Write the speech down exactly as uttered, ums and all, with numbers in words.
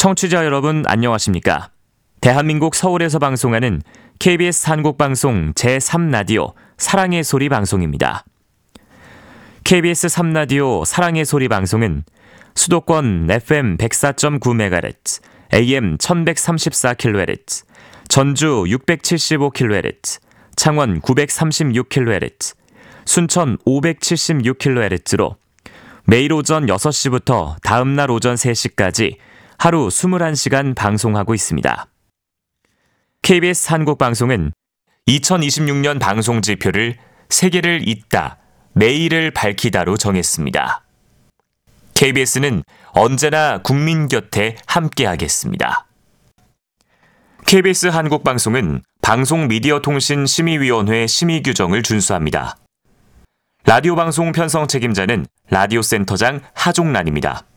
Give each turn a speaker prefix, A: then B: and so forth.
A: 청취자 여러분 안녕하십니까? 대한민국 서울에서 방송하는 케이비에스 한국방송 제삼 라디오 사랑의 소리 방송입니다. 케이비에스 삼 라디오 사랑의 소리 방송은 수도권 에프엠 백사 점 구 메가헤르츠, 에이엠 천백삼십사 킬로헤르츠, 전주 육백칠십오 킬로헤르츠, 창원 구백삼십육 킬로헤르츠, 순천 오백칠십육 킬로헤르츠로 매일 오전 여섯 시부터 다음날 오전 세 시까지 하루 이십일 시간 방송하고 있습니다. 케이비에스 한국방송은 이천이십육 년 방송 지표를 세계를 잇다, 매일을 밝히다로 정했습니다. 케이비에스는 언제나 국민 곁에 함께하겠습니다. 케이비에스 한국방송은 방송미디어통신심의위원회 심의 규정을 준수합니다. 라디오 방송 편성 책임자는 라디오 센터장 하종란입니다.